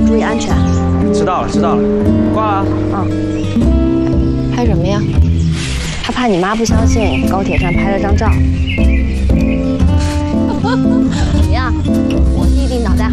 注意安全。 知道了，知道了，挂了。 拍什么呀？他怕你妈不相信，高铁站拍了张照。